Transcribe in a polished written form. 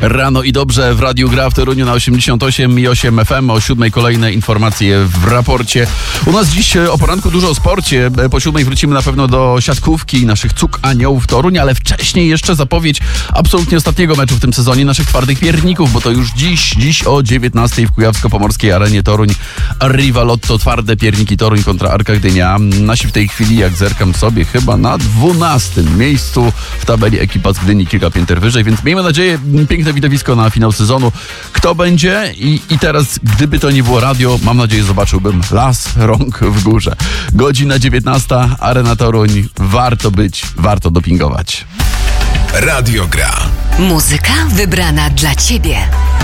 Rano i dobrze w Radiu Gra w Toruniu na 88,8 FM. O 7 kolejne informacje w raporcie. U nas dziś o poranku dużo o sporcie. Po 7 wrócimy na pewno do siatkówki i naszych Cuk Aniołów Toruń, ale wcześniej jeszcze zapowiedź absolutnie ostatniego meczu w tym sezonie naszych twardych pierników, bo to już dziś o 19 w Kujawsko-Pomorskiej Arenie Toruń Rivalotto Twarde Pierniki Toruń kontra Arka Gdynia. Nasi w tej chwili, jak zerkam sobie, chyba na 12 miejscu w tabeli ekipa z Gdyni kilka pięter wyżej, więc miejmy nadzieję, piękne widowisko na finał sezonu. Kto będzie? I teraz, gdyby to nie było radio, mam nadzieję, zobaczyłbym las rąk w górze. Godzina 19, Arena Toruń. Warto być, warto dopingować. Radio Gra. Muzyka wybrana dla Ciebie.